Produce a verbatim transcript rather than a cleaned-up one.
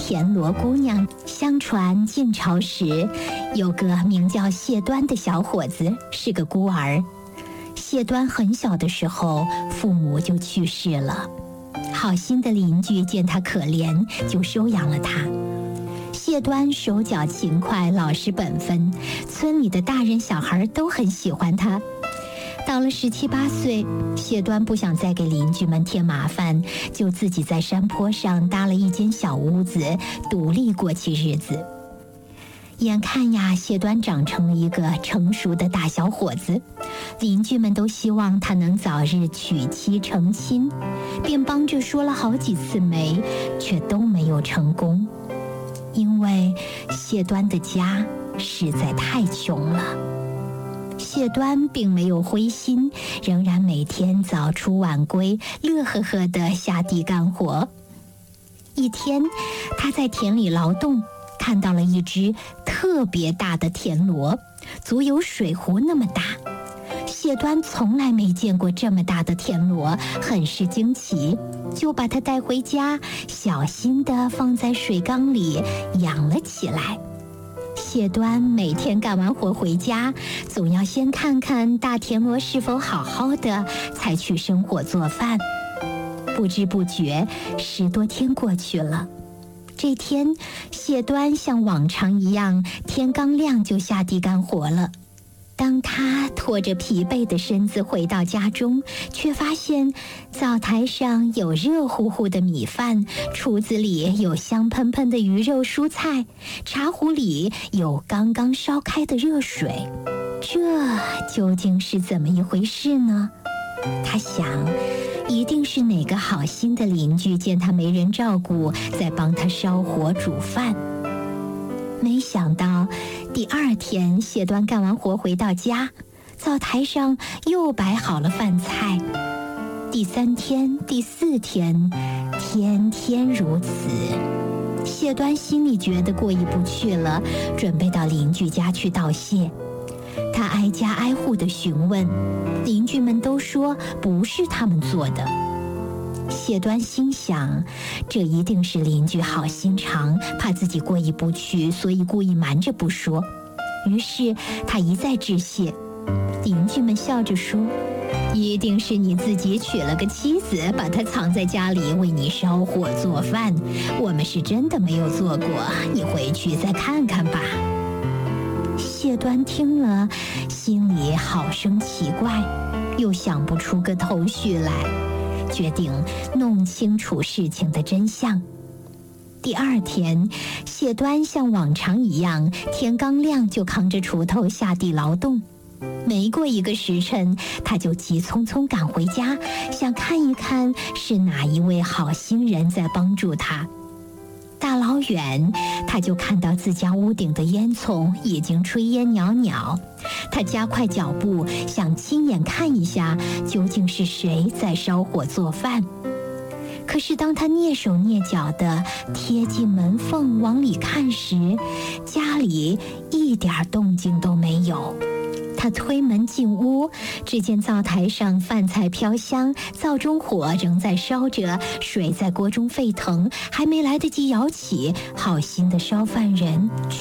田螺姑娘。相传晋朝时，有个名叫谢端的小伙子，是个孤儿。谢端很小的时候，父母就去世了。好心的邻居见他可怜，就收养了他。谢端手脚勤快，老实本分，村里的大人小孩都很喜欢他。到了十七八岁，谢端不想再给邻居们添麻烦，就自己在山坡上搭了一间小屋子，独立过起日子。眼看呀，谢端长成了一个成熟的大小伙子，邻居们都希望他能早日娶妻成亲，便帮着说了好几次媒，却都没有成功。因为谢端的家实在太穷了。谢端并没有灰心，仍然每天早出晚归，乐呵呵地下地干活。一天，他在田里劳动，看到了一只特别大的田螺，足有水壶那么大。谢端从来没见过这么大的田螺，很是惊奇，就把它带回家，小心地放在水缸里养了起来。谢端每天干完活回家，总要先看看大田螺是否好好的，才去生火做饭。不知不觉，十多天过去了。这天，谢端像往常一样，天刚亮就下地干活了。当他拖着疲惫的身子回到家中，却发现灶台上有热乎乎的米饭，厨子里有香喷喷的鱼肉蔬菜，茶壶里有刚刚烧开的热水。这究竟是怎么一回事呢？他想，一定是哪个好心的邻居见他没人照顾，在帮他烧火煮饭。没想到第二天，谢端干完活回到家，灶台上又摆好了饭菜。第三天、第四天，天天如此。谢端心里觉得过意不去了，准备到邻居家去道谢。他挨家挨户地询问，邻居们都说不是他们做的。谢端心想，这一定是邻居好心肠，怕自己过意不去，所以故意瞒着不说。于是他一再致谢，邻居们笑着说，一定是你自己娶了个妻子，把她藏在家里为你烧火做饭，我们是真的没有做过，你回去再看看吧。谢端听了，心里好生奇怪，又想不出个头绪来，决定弄清楚事情的真相。第二天，谢端像往常一样，天刚亮就扛着锄头下地劳动。没过一个时辰，他就急匆匆赶回家，想看一看是哪一位好心人在帮助他。大老远，他就看到自家屋顶的烟囱已经炊烟袅袅。他加快脚步，想亲眼看一下究竟是谁在烧火做饭。可是当他蹑手蹑脚地贴近门缝往里看时，家里一点动静都没有。他推门进屋，只见灶台上饭菜飘香，灶中火仍在烧着，水在锅中沸腾，还没来得及舀起，好心的烧饭人